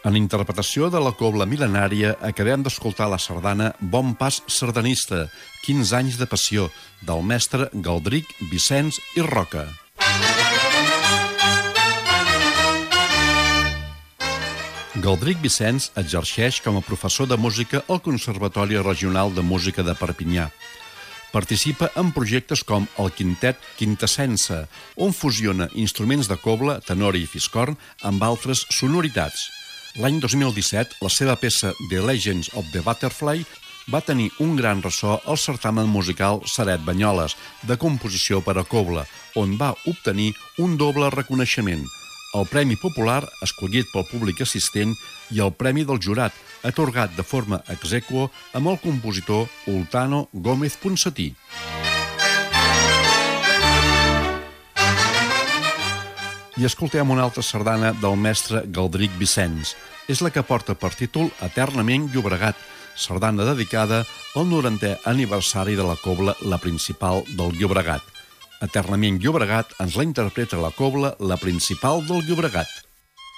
En interpretació de la cobla mil·lenària acabem d'escoltar la sardana Bon Pas sardanista, 15 anys de passió, del mestre Galdric, Vicenç i Roca. Galdric Vicenç exerceix com a professor de música al Conservatori Regional de Música de Perpinyà. Participa en projectes com el Quintet Quintessença, on fusiona instruments de cobla, tenor i fiscorn amb altres sonoritats. L'any 2017, la seva peça The Legends of the Butterfly va tenir un gran ressò al certamen musical Seret Banyoles, de composició per a cobla, on va obtenir un doble reconeixement: el Premi Popular, escollit pel públic assistent, i el Premi del Jurat, atorgat de forma exequo amb el compositor Ultano Gómez Ponsatí. I escoltem una altra sardana del mestre Galdric Vicenç. És la que porta per títol Eternament Llobregat, sardana dedicada al 90è aniversari de la cobla La Principal del Llobregat. Eternament Llobregat ens la interpreta la cobla La Principal del Llobregat.